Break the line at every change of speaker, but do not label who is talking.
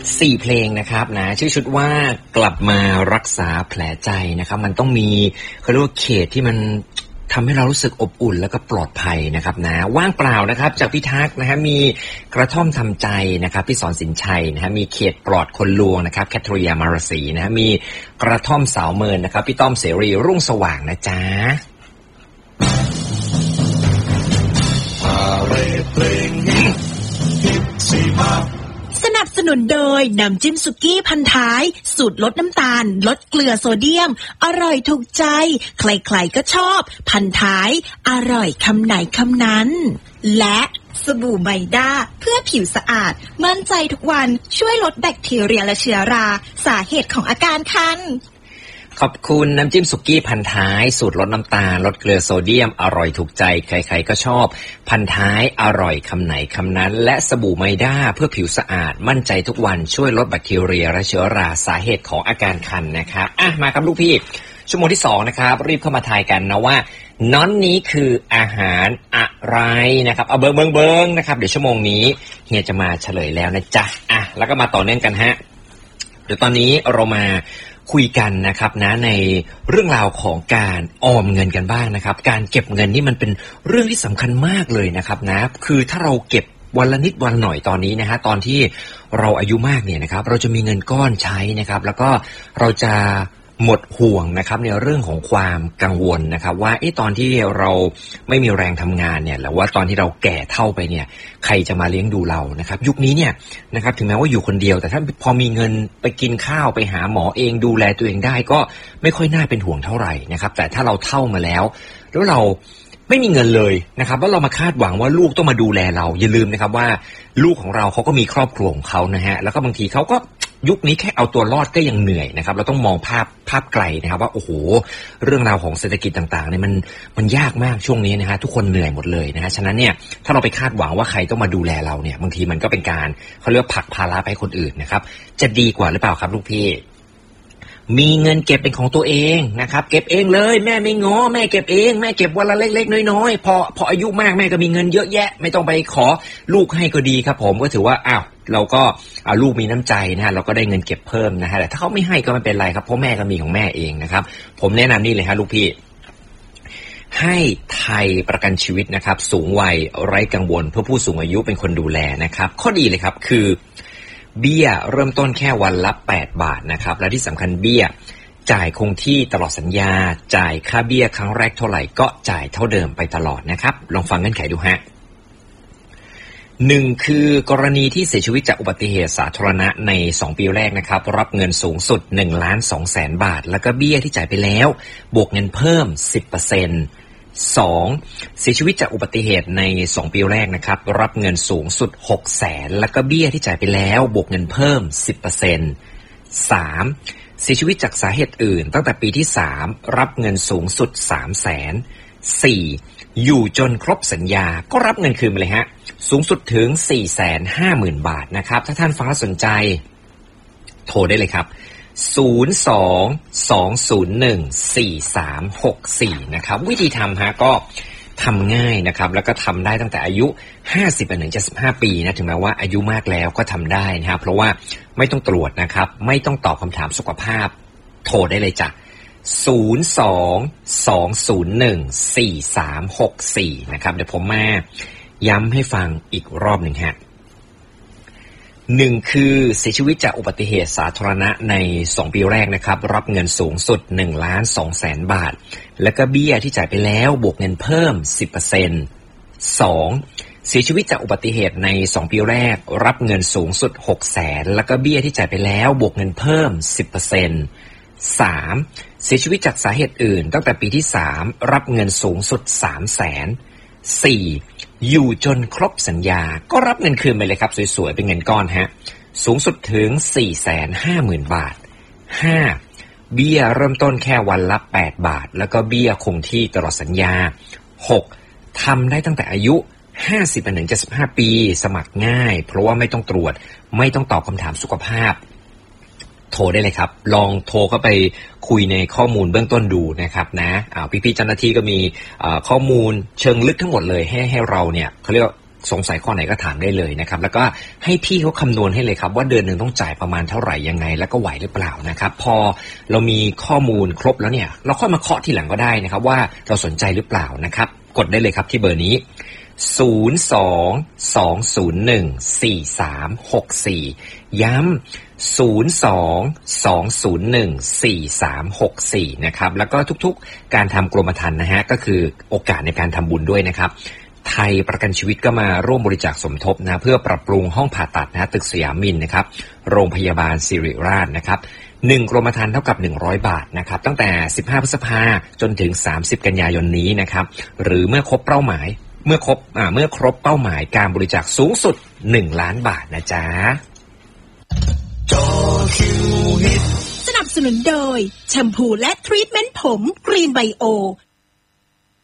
4เพลงนะครับนะชื่อชุดว่ากลับมารักษาแผลใจนะครับมันต้องมีเขาเรียกว่าเขตที่มันทำให้เรารู้สึกอบอุ่นแล้วก็ปลอดภัยนะครับนะว่างเปล่านะครับจากพิทักษ์นะฮะมีกระท่อมทำใจนะครับพี่สอนสินชัยนะฮะมีเขตปลอดคนลวงนะครับแคทริยามารสีนะฮะมีกระท่อมสาวเมินนะครับพี่ต้อมเสรีรุ่งสว่างนะจ๊ะ
สนับสนุนโดยน้ำจิ้มสุกี้พันท้ายสูตรลดน้ำตาลลดเกลือโซเดียมอร่อยถูกใจใครๆก็ชอบพันท้ายอร่อยคำไหนคำนั้นและสบู่ไมด้าเพื่อผิวสะอาดมั่นใจทุกวันช่วยลดแบคทีเรียและเชื้อราสาเหตุของอาการคัน
ขอบคุณน้ำจิ้มสุกี้พันท้ายสูตรลดน้ำตาลลดเกลือโซเดียมอร่อยถูกใจใครๆก็ชอบพันท้ายอร่อยคำไหนคำนั้นและสบู่ไมด้าเพื่อผิวสะอาดมั่นใจทุกวันช่วยลดแบคทีเรียและเชื้อราสาเหตุของอาการคันนะครับมาครับลูกพี่ชั่วโมงที่2นะครับรีบเข้ามาทายกันนะว่าน้อนนี้คืออาหารอะไรนะครับเอาเบิ้งนะครับเดี๋ยวชั่วโมงนี้เฮียจะมาเฉลยแล้วนะจ๊ะแล้วก็มาต่อเนื่องกันฮะเดี๋ยวตอนนี้เรามาคุยกันนะครับนะในเรื่องราวของการออมเงินกันบ้างนะครับการเก็บเงินนี่มันเป็นเรื่องที่สำคัญมากเลยนะครับนะคือถ้าเราเก็บวันละนิดวันหน่อยตอนนี้นะฮะตอนที่เราอายุมากเนี่ยนะครับเราจะมีเงินก้อนใช้นะครับแล้วก็เราจะหมดห่วงนะครับในเรื่องของความกังวลนะครับว่าตอนที่เราไม่มีแรงทำงานเนี่ยหรือว่าตอนที่เราแก่เท่าไปเนี่ยใครจะมาเลี้ยงดูเรานะครับยุคนี้เนี่ยนะครับถึงแม้ว่าอยู่คนเดียวแต่ถ้าพอมีเงินไปกินข้าวไปหาหมอเองดูแลตัวเองได้ก็ไม่ค่อยน่าเป็นห่วงเท่าไหร่นะครับแต่ถ้าเราเท่ามาแล้วเราไม่มีเงินเลยนะครับว่าเรามาคาดหวังว่าลูกต้องมาดูแลเราอย่าลืมนะครับว่าลูกของเราเขาก็มีครอบครัวของเขานะฮะแล้วก็บางทีเขาก็ยุคนี้แค่เอาตัวรอดก็ยังเหนื่อยนะครับเราต้องมองภาพไกลนะครับว่าโอ้โหเรื่องราวของเศรษฐกิจต่างๆเนี่ยมันยากมากช่วงนี้นะฮะทุกคนเหนื่อยหมดเลยนะฮะฉะนั้นเนี่ยถ้าเราไปคาดหวังว่าใครต้องมาดูแลเราเนี่ยบางทีมันก็เป็นการเขาเรียกผลักภาระไปให้คนอื่นนะครับจะดีกว่าหรือเปล่าครับลูกพี่มีเงินเก็บเป็นของตัวเองนะครับเก็บเองเลยแม่ไม่ง้อแม่เก็บเองแม่เก็บวันละเล็กๆน้อยๆพออายุมากแม่ก็มีเงินเยอะแยะไม่ต้องไปขอลูกให้ก็ดีครับผมก็ถือว่าเราก็ลูกมีน้ำใจนะฮะเราก็ได้เงินเก็บเพิ่มนะฮะแต่ถ้าเขาไม่ให้ก็ไม่เป็นไรครับเพราะแม่ก็มีของแม่เองนะครับผมแนะนำนี่เลยฮะลูกพี่ให้ไทยประกันชีวิตนะครับสูงวัยไร้กังวลเพื่อผู้สูงอายุเป็นคนดูแลนะครับข้อดีเลยครับคือเบี้ยเริ่มต้นแค่วันละ8 บาทนะครับและที่สำคัญเบี้ยจ่ายคงที่ตลอดสัญญาจ่ายค่าเบี้ยครั้งแรกเท่าไหร่ก็จ่ายเท่าเดิมไปตลอดนะครับลองฟังเงื่อนไขดูฮะ1คือกรณีที่เสียชีวิตจากอุบัติเหตุสาธารณะใน2ปีแรกนะครับรับเงินสูงสุด 1,200,000 บาทแล้วก็เบี้ยที่จ่ายไปแล้วบวกเงินเพิ่ม 10% 2. เสียชีวิตจากอุบัติเหตุใน2ปีแรกนะครับรับเงินสูงสุด 600,000 แล้วก็เบี้ยที่จ่ายไปแล้วบวกเงินเพิ่ม 10% 3. เสียชีวิตจากสาเหตุอื่นตั้งแต่ปีที่3รับเงินสูงสุด 300,000 4. อยู่จนครบสัญญาก็รับเงินคืนไปเลยฮะสูงสุดถึง 450,000 บาทนะครับถ้าท่านฟังแล้วสนใจโทรได้เลยครับ02-201-4364นะครับวิธีทำฮะก็ทำง่ายนะครับแล้วก็ทำได้ตั้งแต่อายุ50ถึง75ปีนะถึงแม้ว่าอายุมากแล้วก็ทำได้นะครับเพราะว่าไม่ต้องตรวจนะครับไม่ต้องตอบคำถามสุขภาพโทรได้เลยจ้ะ02-201-4364นะครับเดี๋ยวผมมาย้ำให้ฟังอีกรอบหนึ่งฮะ1คือเสียชีวิตจากอุบัติเหตุสาธารณะใน2ปีแรกนะครับรับเงินสูงสุด 1,200,000 บาทแล้วก็เบี้ยที่จ่ายไปแล้วบวกเงินเพิ่ม 10% 2. เสียชีวิตจากอุบัติเหตุใน2ปีแรกรับเงินสูงสุด 600,000แล้วก็เบี้ยที่จ่ายไปแล้วบวกเงินเพิ่ม 10% 3. เสียชีวิตจากสาเหตุอื่นตั้งแต่ปีที่3รับเงินสูงสุด 300,000 4. อยู่จนครบสัญญาก็รับเงินคืนไปเลยครับสวยๆเป็นเงินก้อนฮะสูงสุดถึง 450,000 บาท 5. เบี้ยเริ่มต้นแค่วันละ8 บาทแล้วก็เบี้ยคงที่ตลอดสัญญา 6. ทำได้ตั้งแต่อายุ50 ถึง 75 ปีสมัครง่ายเพราะว่าไม่ต้องตรวจไม่ต้องตอบคำถามสุขภาพโทรได้เลยครับลองโทรเข้าไปคุยในข้อมูลเบื้องต้นดูนะครับนะพี่ๆเจ้าหน้าที่ก็มีข้อมูลเชิงลึกทั้งหมดเลยให้เราเนี่ยเขาเรียกสงสัยข้อไหนก็ถามได้เลยนะครับแล้วก็ให้พี่เขาคำนวณให้เลยครับว่าเดือนหนึ่งต้องจ่ายประมาณเท่าไหร่ยังไงแล้วก็ไหวหรือเปล่านะครับพอเรามีข้อมูลครบแล้วเนี่ยเราค่อยมาเคาะทีหลังก็ได้นะครับว่าเราสนใจหรือเปล่านะครับกดได้เลยครับที่เบอร์นี้02-201-4364ย้ำ02-201-4364นะครับแล้วก็ทุกๆการทำกรมธรรม์นะฮะก็คือโอกาสในการทำบุญด้วยนะครับไทยประกันชีวิตก็มาร่วมบริจาคสมทบนะเพื่อปรับปรุงห้องผ่าตัดนะตึกสยามมินนะครับโรงพยาบาลสิริราชนะครับ1กรมธรรม์เท่ากับ100 บาทนะครับตั้งแต่15พฤษภาคมจนถึง30กันยายนนี้นะครับหรือเมื่อครบเป้าหมายเมื่อครบเป้าหมายการบริจาคสูงสุด1 ล้านบาทนะจ๊ะ
สนับสนุนโดยแชมพูและทรีทเมนต์ผมกรีนไบโอ